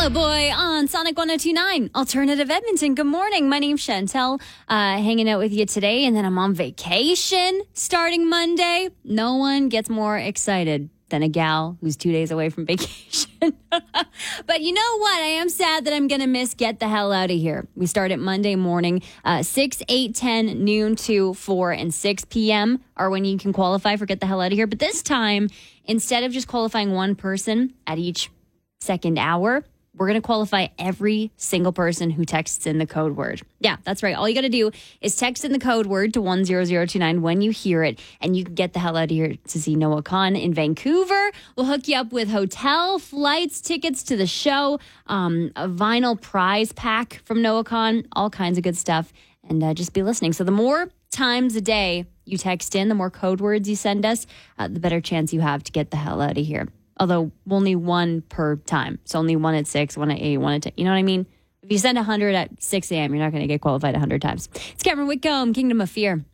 Fall Out Boy on Sonic 102.9 Alternative Edmonton. Good morning. My name's Chantel, hanging out with you today, and then I'm on vacation starting Monday. No one gets more excited than a gal who's 2 days away from vacation. But you know what? I am sad that I'm going to miss Get the Hell Out of Here. We start at Monday morning, 6, 8, 10, noon, 2, 4, and 6 p.m. are when you can qualify for Get the Hell Out of Here. But this time, instead of just qualifying one person at each second hour, we're going to qualify every single person who texts in the code word. Yeah, that's right. All you got to do is text in the code word to 10029 when you hear it, and you can get the hell out of here to see Noah Kahan in Vancouver. We'll hook you up with hotel, flights, tickets to the show, a vinyl prize pack from Noah Kahan, all kinds of good stuff, and just be listening. So the more times a day you text in, the more code words you send us, the better chance you have to get the hell out of here. Although only one per time. So only one at 6, one at 8, one at 10. You know what I mean? If you send 100 at 6 a.m., you're not going to get qualified 100 times. It's Cameron Whitcomb, Kingdom of Fear.